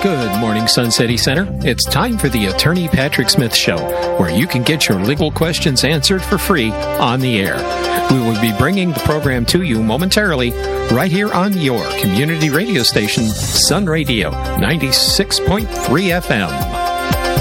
Good morning, Sun City Center. It's time for the Attorney Patrick Smith Show, where you can get your legal questions answered for free on the air. We will be bringing the program to you momentarily right here on your community radio station, Sun Radio 96.3 FM.